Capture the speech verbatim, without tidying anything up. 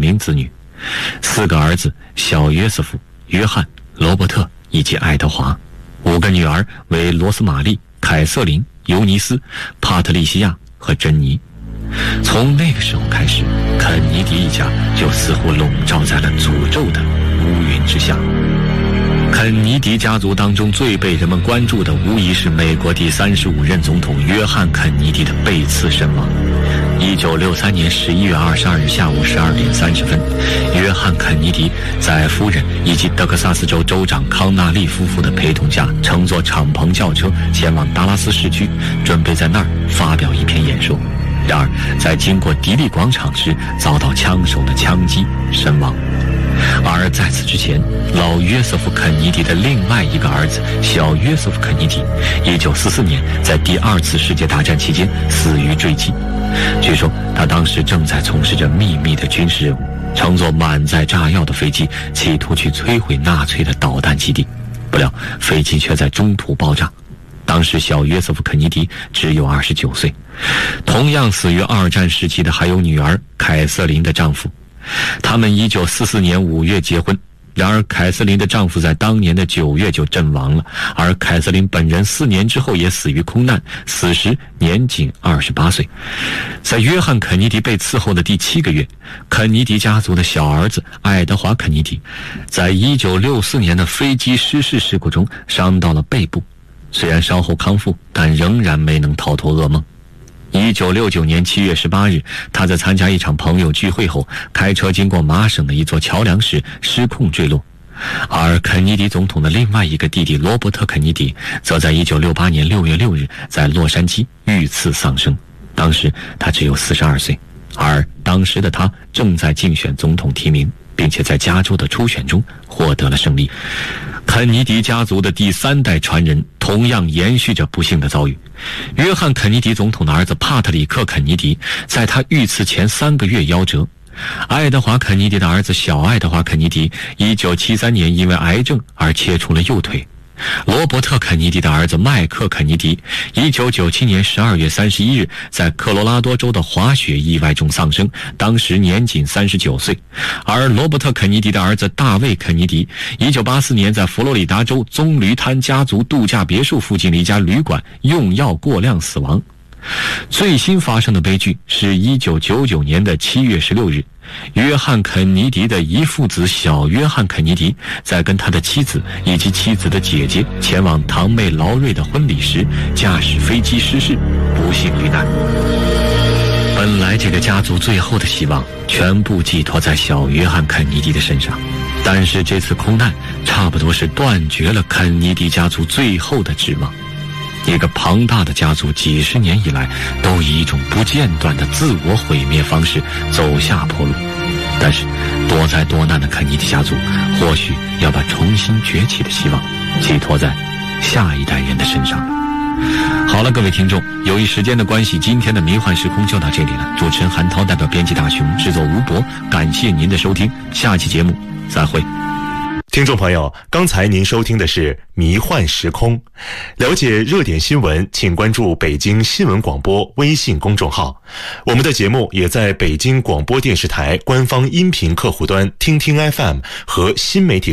名子女，四个儿子小约瑟夫、约翰、罗伯特以及爱德华，五个女儿为罗斯玛丽、凯瑟琳、尤尼斯、帕特丽西亚和珍妮。从那个时候开始，肯尼迪一家就似乎笼罩在了诅咒的乌云之下。肯尼迪家族当中最被人们关注的，无疑是美国第三十五任总统约翰·肯尼迪的被刺身亡。一九六三年十一月二十二日下午十二点三十分，约翰·肯尼迪在夫人以及德克萨斯州州长康纳利夫妇的陪同下，乘坐敞篷轿车前往达拉斯市区，准备在那儿发表一篇演说。然而，在经过迪利广场时，遭到枪手的枪击身亡。而在此之前，老约瑟夫·肯尼迪的另外一个儿子小约瑟夫·肯尼迪，一九四四年在第二次世界大战期间死于坠机。据说他当时正在从事着秘密的军事任务，乘坐满载炸药的飞机，企图去摧毁纳粹的导弹基地，不料飞机却在中途爆炸。当时小约瑟夫·肯尼迪只有二十九岁。同样死于二战时期的还有女儿凯瑟琳的丈夫。他们一九四四年五月结婚，然而凯瑟琳的丈夫在当年的九月就阵亡了，而凯瑟琳本人四年之后也死于空难，死时年仅二十八岁。在约翰·肯尼迪被刺后的第七个月，肯尼迪家族的小儿子爱德华·肯尼迪在一九六四年的飞机失事事故中伤到了背部，虽然稍后康复，但仍然没能逃脱噩梦。一九六九年七月十八日，他在参加一场朋友聚会后，开车经过麻省的一座桥梁时失控坠落。而肯尼迪总统的另外一个弟弟罗伯特·肯尼迪，则在一九六八年六月六日在洛杉矶遇刺丧生，当时他只有四十二岁，而当时的他正在竞选总统提名，并且在加州的初选中获得了胜利。肯尼迪家族的第三代传人同样延续着不幸的遭遇。约翰·肯尼迪总统的儿子帕特里克·肯尼迪在他遇刺前三个月夭折。爱德华·肯尼迪的儿子小爱德华·肯尼迪一九七三年因为癌症而切除了右腿。罗伯特·肯尼迪的儿子麦克·肯尼迪一九九七年十二月三十一日在科罗拉多州的滑雪意外中丧生，当时年仅三十九岁。而罗伯特·肯尼迪的儿子大卫·肯尼迪一九八四年在佛罗里达州棕榈滩家族度假别墅附近的一家旅馆用药过量死亡。最新发生的悲剧是一九九九年的七月十六日，约翰·肯尼迪的遗腹子小约翰·肯尼迪在跟他的妻子以及妻子的姐姐前往堂妹劳瑞的婚礼时，驾驶飞机失事，不幸遇难。本来这个家族最后的希望全部寄托在小约翰·肯尼迪的身上，但是这次空难差不多是断绝了肯尼迪家族最后的指望。一个庞大的家族几十年以来都以一种不间断的自我毁灭方式走下坡路，但是多灾多难的肯尼迪家族或许要把重新崛起的希望寄托在下一代人的身上了。好了，各位听众，由于时间的关系，今天的迷幻时空就到这里了。主持人韩涛代表编辑大熊，制作吴博，感谢您的收听，下期节目再会。 听众朋友，刚才您收听的是迷幻时空。了解热点新闻，请关注北京新闻广播微信公众号。我们的节目也在北京广播电视台官方音频客户端听听 F M 和新媒体